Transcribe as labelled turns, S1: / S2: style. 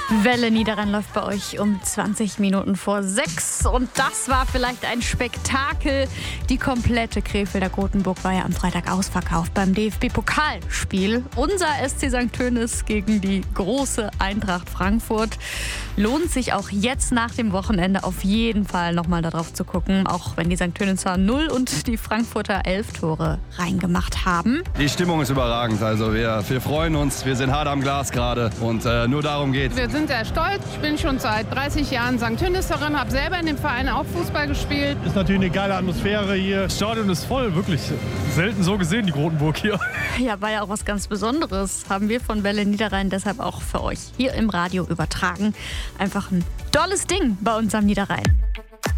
S1: Welle Niederrhein läuft bei euch um 20 Minuten vor 6 und das war vielleicht ein Spektakel. Die komplette Krefelder Grotenburg war ja am Freitag ausverkauft beim DFB-Pokalspiel. Unser SC St. Tönis gegen die große Eintracht Frankfurt. Lohnt sich auch jetzt nach dem Wochenende auf jeden Fall nochmal darauf zu gucken, auch wenn die St. Töniser 0 und die Frankfurter 11 Tore reingemacht haben.
S2: Die Stimmung ist überragend, also wir freuen uns, wir sind hart am Glas gerade und nur darum geht's.
S3: Wir sind sehr stolz. Ich bin schon seit 30 Jahren St. Töniserin, habe selber in dem Verein auch Fußball gespielt.
S4: Ist natürlich eine geile Atmosphäre hier. Das Stadion ist voll, wirklich selten so gesehen, die Grotenburg hier.
S1: Ja, war ja auch was ganz Besonderes. Haben wir von Welle Niederrhein deshalb auch für euch hier im Radio übertragen. Einfach ein tolles Ding bei uns am Niederrhein.